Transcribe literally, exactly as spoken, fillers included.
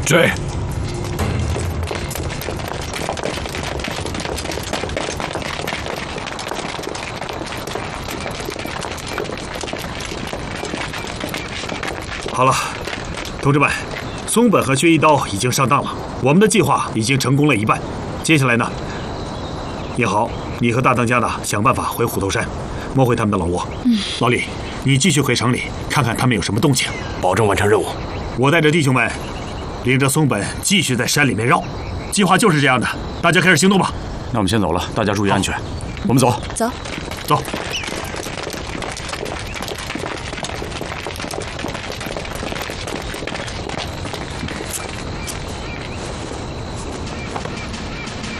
追！ 好了，同志们，松本和薛一刀已经上当了，我们的计划已经成功了一半。接下来呢，叶豪，你和大当家呢，想办法回虎头山，摸回他们的老窝。嗯，老李，你继续回城里看看他们有什么动静， 保证完成任务。 我带着弟兄们，领着松本继续在山里面绕。计划就是这样的，大家开始行动吧。 那我们先走了，大家注意安全。我们走， 走， 走。